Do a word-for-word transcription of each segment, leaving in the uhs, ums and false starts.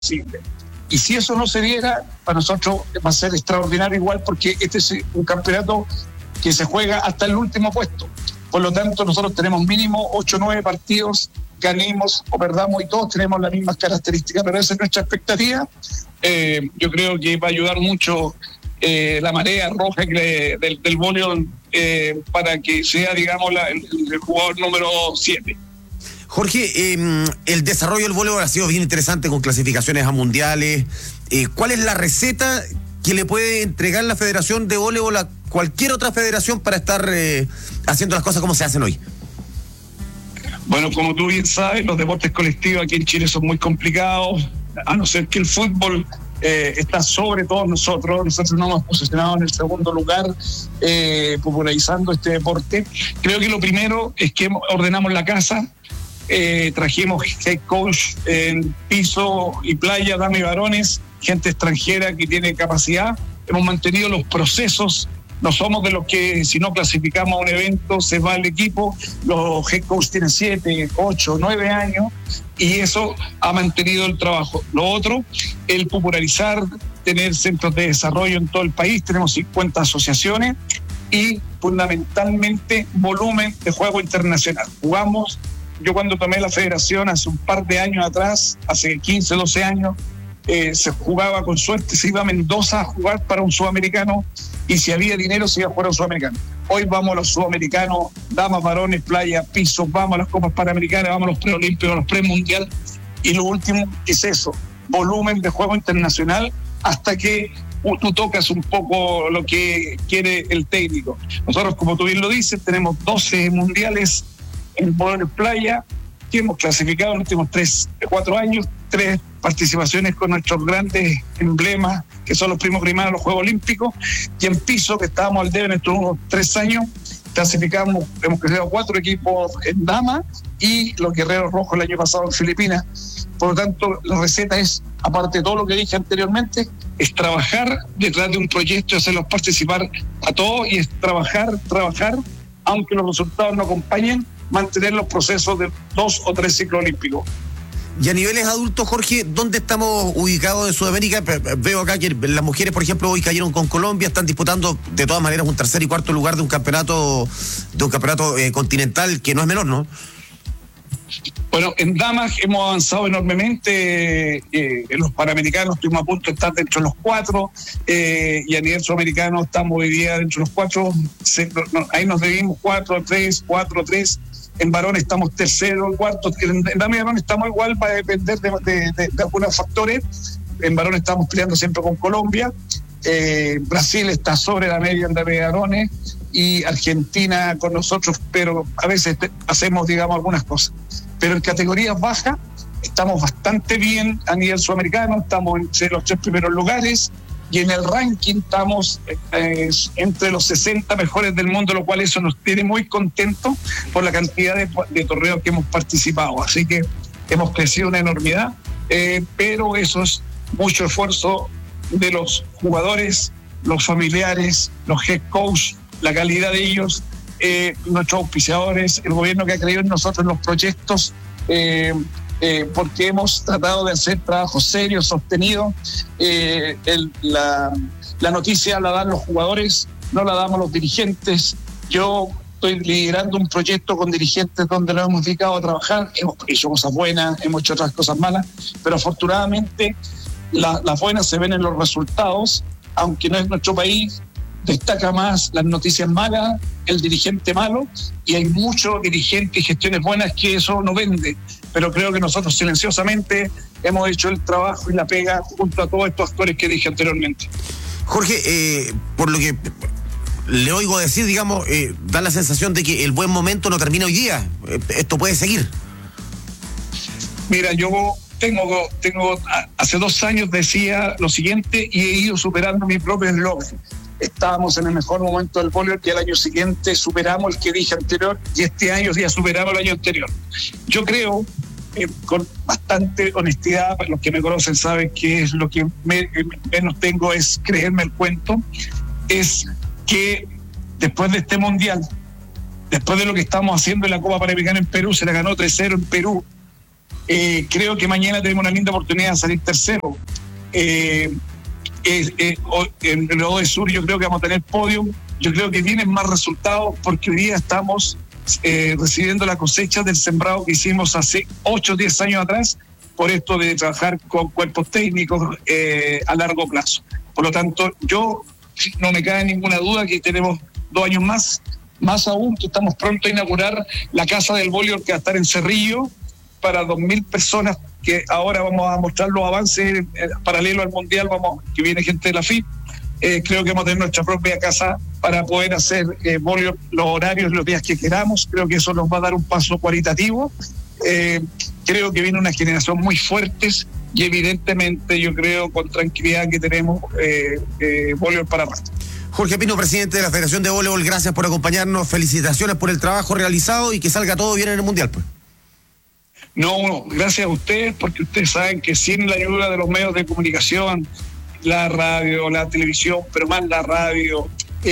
posible. Y si eso no se diera, para nosotros va a ser extraordinario igual, porque este es un campeonato que se juega hasta el último puesto. Por lo tanto, nosotros tenemos mínimo ocho o nueve partidos, ganemos o perdamos, y todos tenemos las mismas características, pero esa es nuestra expectativa. Eh, yo creo que va a ayudar mucho eh, la marea roja que, del, del voleibol eh, para que sea, digamos, la, el, el jugador número siete. Jorge, eh, el desarrollo del voleibol ha sido bien interesante con clasificaciones a mundiales. Eh, ¿Cuál es la receta que le puede entregar la Federación de Voleibol a cualquier otra federación para estar eh, haciendo las cosas como se hacen hoy? Bueno, como tú bien sabes, los deportes colectivos aquí en Chile son muy complicados, a no ser que el fútbol eh, está sobre todos nosotros. Nosotros nos hemos posicionado en el segundo lugar eh, popularizando este deporte. Creo que lo primero es que ordenamos la casa. Eh, trajimos head coach en piso y playa, damas y varones, gente extranjera que tiene capacidad. Hemos mantenido los procesos. No somos de los que, si no clasificamos a un evento, se va el equipo. Los head coach tienen siete, ocho, nueve años, y eso ha mantenido el trabajo. Lo otro, el popularizar, tener centros de desarrollo en todo el país. Tenemos cincuenta asociaciones y fundamentalmente volumen de juego internacional. Jugamos. Yo cuando tomé la federación hace un par de años atrás, hace quince, doce años, eh, se jugaba con suerte, se iba a Mendoza a jugar para un sudamericano, y si había dinero se iba a jugar a un sudamericano. Hoy vamos a los sudamericanos, damas, varones, playa, piso, vamos a las copas panamericanas, vamos a los preolímpicos, a los premundial, y lo último es eso, volumen de juego internacional, hasta que tú tocas un poco lo que quiere el técnico. Nosotros, como tú bien lo dices, tenemos doce mundiales en voleibol playa, que hemos clasificado en los últimos tres, cuatro años, tres participaciones con nuestros grandes emblemas, que son los primos primados de los Juegos Olímpicos, y en piso, que estábamos al debe en estos unos tres años, clasificamos, hemos creado cuatro equipos en dama, y los Guerreros Rojos el año pasado en Filipinas. Por lo tanto, la receta es, aparte de todo lo que dije anteriormente, es trabajar detrás de un proyecto y hacerlos participar a todos, y es trabajar, trabajar, aunque los resultados no acompañen, mantener los procesos de dos o tres ciclos olímpicos. Y a niveles adultos, Jorge, ¿dónde estamos ubicados en Sudamérica? Veo acá que las mujeres, por ejemplo, hoy cayeron con Colombia, están disputando de todas maneras un tercer y cuarto lugar de un campeonato de un campeonato eh, continental que no es menor, ¿no? Bueno, en damas hemos avanzado enormemente, eh, en los panamericanos estuvimos a punto de estar dentro de los cuatro, eh, y a nivel sudamericano estamos hoy día dentro de los cuatro, se, no, ahí nos debimos cuatro, tres, cuatro, tres. En varones estamos tercero, cuarto. En, en damas y varones estamos igual, va a depender de, de, de, de algunos factores. En varones estamos peleando siempre con Colombia. Eh, Brasil está sobre la media en damas y varones, y Argentina con nosotros, pero a veces te, hacemos, digamos, algunas cosas. Pero en categorías bajas estamos bastante bien a nivel sudamericano, estamos entre los tres primeros lugares, y en el ranking estamos eh, entre los sesenta mejores del mundo, lo cual eso nos tiene muy contentos por la cantidad de, de torneos que hemos participado. Así que hemos crecido una enormidad, eh, pero eso es mucho esfuerzo de los jugadores, los familiares, los head coach, la calidad de ellos, eh, nuestros auspiciadores, el gobierno que ha creído en nosotros, en los proyectos, eh, Eh, porque hemos tratado de hacer trabajo serio, sostenido. Eh, el, la, la noticia la dan los jugadores, no la damos los dirigentes. Yo estoy liderando un proyecto con dirigentes donde nos hemos dedicado a trabajar. Hemos hecho cosas buenas, hemos hecho otras cosas malas, pero afortunadamente la, las buenas se ven en los resultados, aunque no es nuestro país. Destaca más las noticias malas, el dirigente malo, y hay muchos dirigentes y gestiones buenas que eso no vende. Pero creo que nosotros silenciosamente hemos hecho el trabajo y la pega junto a todos estos actores que dije anteriormente. Jorge, eh, por lo que le oigo decir, digamos, eh, da la sensación de que el buen momento no termina hoy día. Eh, esto puede seguir. Mira, yo tengo, tengo hace dos años decía lo siguiente, y he ido superando mi propio eslogan. Estábamos en el mejor momento del voleibol, y al año siguiente superamos el que dije anterior, y este año ya superamos el año anterior. Yo creo, eh, con bastante honestidad, los que me conocen saben que es lo que me, menos tengo es creerme el cuento, es que después de este mundial, después de lo que estamos haciendo en la Copa Panamericana en Perú, se la ganó tres cero en Perú, Eh, creo que mañana tenemos una linda oportunidad de salir tercero. Eh, eh, eh, en el O D Sur yo creo que vamos a tener podio. Yo creo que vienen más resultados porque hoy día estamos eh, recibiendo la cosecha del sembrado que hicimos hace ocho o diez años atrás, por esto de trabajar con cuerpos técnicos eh, a largo plazo. Por lo tanto, yo no me cabe ninguna duda que tenemos dos años más, más aún que estamos pronto a inaugurar la Casa del Voleibol que va a estar en Cerrillo para dos mil personas, que ahora vamos a mostrar los avances eh, paralelo al Mundial, vamos que viene gente de la F I P. Eh, creo que vamos a tener nuestra propia casa para poder hacer eh, voleibol, los horarios, los días que queramos. Creo que eso nos va a dar un paso cualitativo. Eh, creo que viene una generación muy fuerte y evidentemente yo creo con tranquilidad que tenemos eh, eh, voleibol para rato. Jorge Pino, presidente de la Federación de Voleibol, gracias por acompañarnos, felicitaciones por el trabajo realizado y que salga todo bien en el Mundial, pues. No, no, gracias a ustedes, porque ustedes saben que sin la ayuda de los medios de comunicación, la radio, la televisión, pero más la radio,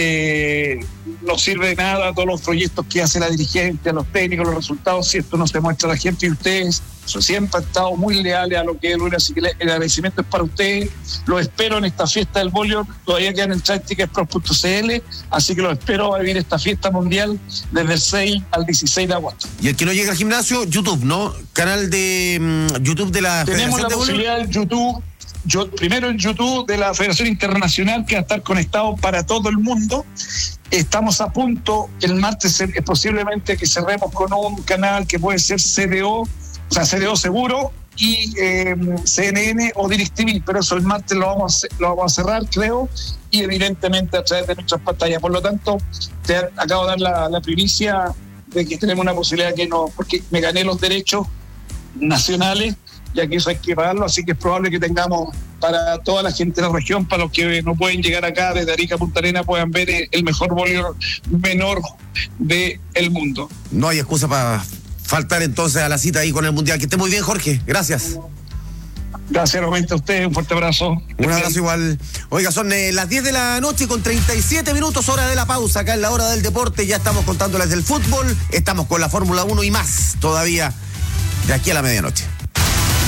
eh, no sirve de nada todos los proyectos que hace la dirigencia, los técnicos, los resultados, si esto no se muestra a la gente, y ustedes siempre han estado muy leales a lo que es el, así que el agradecimiento es para ustedes. Los espero en esta fiesta del voleibol, todavía quedan en tickets pro punto c l, así que los espero a vivir esta fiesta mundial desde el seis al dieciséis de agosto. Y el que no llega al gimnasio, YouTube, ¿no? Canal de um, YouTube de la Tenemos Federación la de posibilidad del YouTube. Yo, primero el YouTube de la Federación Internacional, que va a estar conectado para todo el mundo. Estamos a punto, el martes es posiblemente que cerremos con un canal que puede ser C D O, o sea, C D O seguro, y eh, C N N o DirecTV, pero eso el martes lo vamos, a, lo vamos a cerrar, creo, y evidentemente a través de nuestras pantallas. Por lo tanto, te acabo de dar la, la primicia de que tenemos una posibilidad que no, porque me gané los derechos nacionales, ya que eso hay que pagarlo, así que es probable que tengamos para toda la gente de la región, para los que no pueden llegar acá desde Arica a Punta Arenas, puedan ver el mejor voleibol menor del mundo. No hay excusa para faltar entonces a la cita ahí con el Mundial. Que esté muy bien, Jorge. Gracias. Gracias nuevamente a ustedes, un fuerte abrazo. Un abrazo igual. Oiga, son eh, las diez de la noche con treinta y siete minutos, hora de la pausa, acá en la hora del deporte. Ya estamos contándoles del fútbol, estamos con la Fórmula uno y más todavía de aquí a la medianoche.